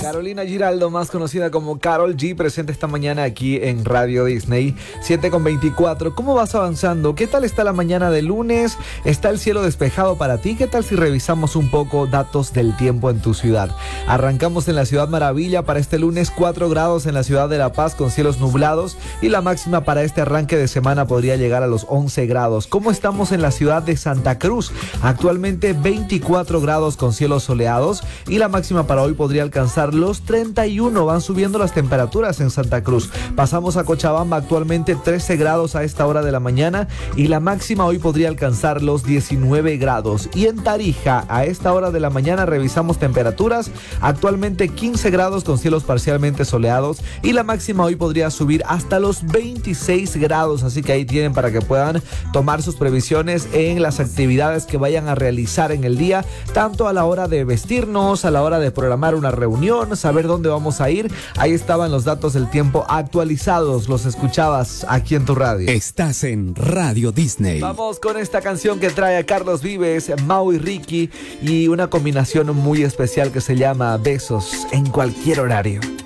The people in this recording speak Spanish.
Carolina Giraldo, más conocida como Karol G, presente esta mañana aquí en Radio Disney, 7:24. ¿Cómo vas avanzando? ¿Qué tal está la mañana de lunes? ¿Está el cielo despejado para ti? ¿Qué tal si revisamos un poco datos del tiempo en tu ciudad? Arrancamos en la Ciudad Maravilla para este lunes, 4 grados en la ciudad de La Paz con cielos nublados, y la máxima para este arranque de semana podría llegar a los 11 grados. ¿Cómo estamos en la ciudad de Santa Cruz? Actualmente 24 grados con cielos soleados, y la máxima para hoy podría alcanzar los 31. Van subiendo las temperaturas en Santa Cruz. Pasamos a Cochabamba, actualmente 13 grados a esta hora de la mañana, y la máxima hoy podría alcanzar los 19 grados. Y en Tarija, a esta hora de la mañana revisamos temperaturas, actualmente 15 grados con cielos parcialmente soleados, y la máxima hoy podría subir hasta los 26 grados, así que ahí tienen para que puedan tomar sus previsiones en las actividades que vayan a realizar en el día, tanto a la hora de vestirnos, a la hora de programar una reunión, saber dónde vamos a ir. Ahí estaban los datos del tiempo actualizados, los escuchabas aquí en tu radio. Estás en Radio Disney. Vamos con esta canción que trae a Carlos Vives, Mau y Ricky, y una combinación muy especial que se llama Besos en cualquier horario.